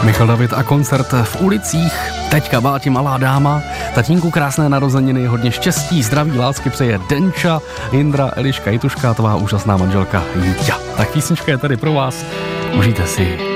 Michal David a koncert v ulicích. Teďka báti malá dáma. Tatínku krásné narozeniny, hodně štěstí, zdraví, lásky přeje Denča, Jindra, Eliška, Jituška, tvá úžasná manželka Jíťa. Tak písnička je tady pro vás. Užijte si.